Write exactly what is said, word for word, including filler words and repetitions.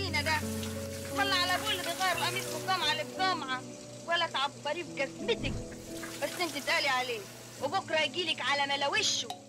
المدينه ده. والله على ابوه اللي بيغير القميص من جمعه لجمعه، ولا تعبريه في جزمتك. بس انت تقالي عليه وبكره يجيلك على ملا وشه.